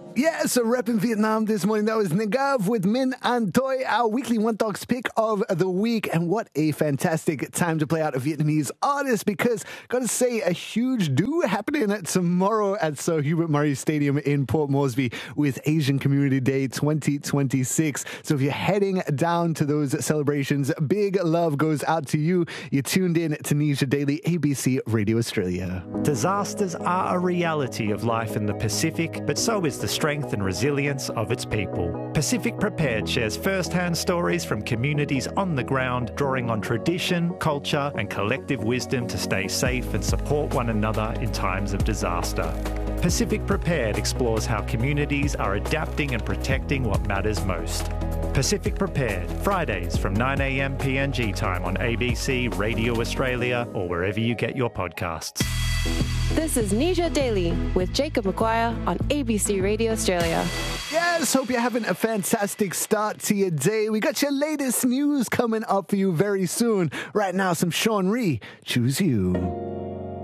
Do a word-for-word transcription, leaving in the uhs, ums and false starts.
Yeah, so repping Vietnam this morning. That was Negav with Min and Toi, our weekly One Talks pick of the week. And what a fantastic time to play out a Vietnamese artist, because gotta say, a huge do happening tomorrow at Sir Hubert Murray Stadium in Port Moresby with Asian Community Day twenty twenty-six. So if you're heading down to those celebrations, big love goes out to you. You're tuned in to Nisha Daily, A B C Radio Australia. Disasters are a reality of life in the Pacific, but so is the strength and resilience of its people. Pacific Prepared shares first-hand stories from communities on the ground, drawing on tradition, culture and collective wisdom to stay safe and support one another in times of disaster. Pacific Prepared explores how communities are adapting and protecting what matters most. Pacific Prepared, Fridays from nine a.m. P N G time on A B C Radio Australia or wherever you get your podcasts. This is Nisha Daily with Jacob McGuire on A B C Radio Australia. Yes, hope you're having a fantastic start to your day. We got your latest news coming up for you very soon. Right now, some Sean Rhee, Choose You.